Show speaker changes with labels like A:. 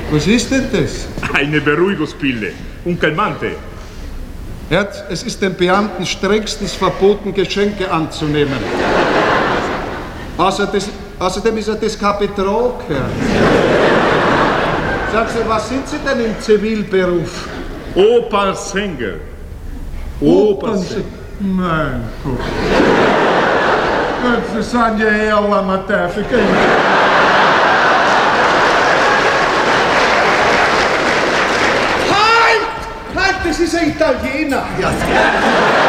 A: Was ist denn das?
B: Eine Beruhigungspille. Un calmante.
A: Herz, es ist den Beamten strengstens verboten, Geschenke anzunehmen. Außerdem ist er das kein Betrug, Herr. Sagen Sie, was sind Sie denn im Zivilberuf?
B: Opernsänger.
A: Opernsänger. Mein Gott. Das sind ja eher Amateurficker. Halt! Halt, das ist ein Italiener.